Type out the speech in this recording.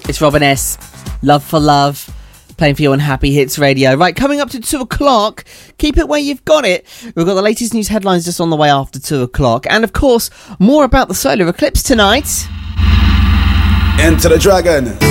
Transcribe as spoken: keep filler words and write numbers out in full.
It's Robin S. Love for Love. Playing for you on Happy Hits Radio. Right, coming up to two o'clock. Keep it where you've got it. We've got the latest news headlines just on the way after two o'clock. And of course, more about the solar eclipse tonight. Enter the Dragon.